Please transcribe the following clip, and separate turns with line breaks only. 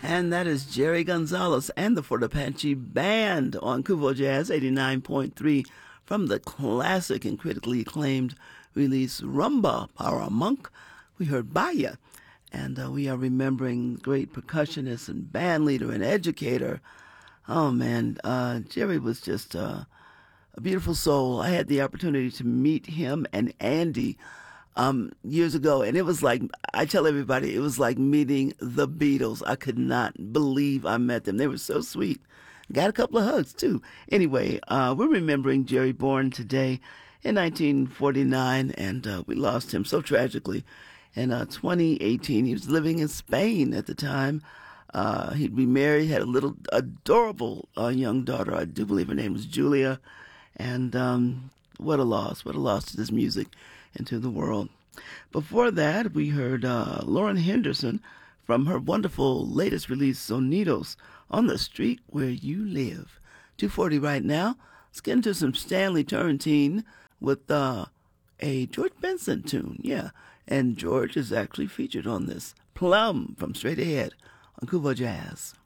And that is Jerry Gonzalez and the Fort Apache Band on Kuvo Jazz 89.3 from the classic and critically acclaimed release Rumba Para Monk. We heard Baya, and we are remembering great percussionist and band leader and educator. Oh man, Jerry was just a beautiful soul. I had the opportunity to meet him and Andy years ago, and it was like, I tell everybody, it was like meeting the Beatles. I could not believe I met them. They were so sweet. Got a couple of hugs too. Anyway, we're remembering Jerry, born today in 1949, and we lost him so tragically in 2018. He was living in Spain at the time. He'd be married, had a little adorable young daughter. I do believe her name was Julia. And what a loss to this music and to the world. Before that, we heard Lauren Henderson from her wonderful latest release, Sonidos, on the Street Where You Live. 2:40 right now. Let's get into some Stanley Turrentine with a George Benson tune. Yeah, and George is actually featured on this. Plum from Straight Ahead on Kuvo Jazz.